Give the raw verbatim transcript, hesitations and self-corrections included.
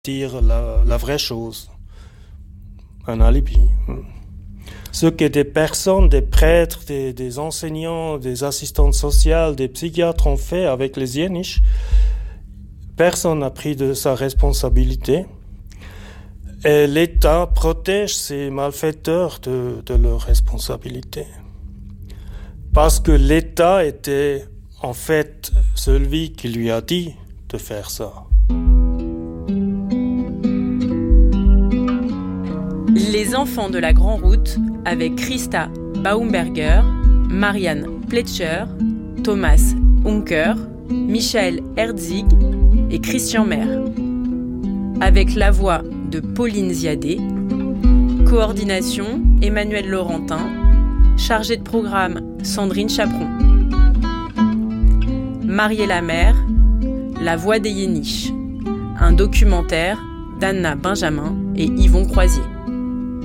dire la, la vraie chose. Un alibi. Ce que des personnes, des prêtres, des, des enseignants, des assistantes sociales, des psychiatres ont fait avec les Yéniches, personne n'a pris de sa responsabilité. Et l'État protège ces malfaiteurs de, de leur responsabilité. Parce que l'État était en fait celui qui lui a dit de faire ça. Les enfants de la Grande Route avec Christa Baumberger, Marianne Pletcher, Thomas Unker, Michael Herzig et Christian Maire. Avec la voix de Pauline Ziadé, coordination Emmanuel Laurentin, chargée de programme Sandrine Chaperon. Mariella Mère, La voix des Yéniches, un documentaire d'Anna Benjamin et Yvon Croisier.